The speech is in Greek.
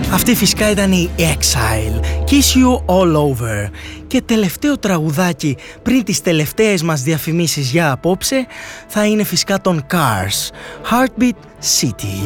Αυτή φυσικά ήταν η Exile, Kiss You All Over. Και τελευταίο τραγουδάκι πριν τις τελευταίες μας διαφημίσεις για απόψε θα είναι φυσικά των Cars, Heartbeat City.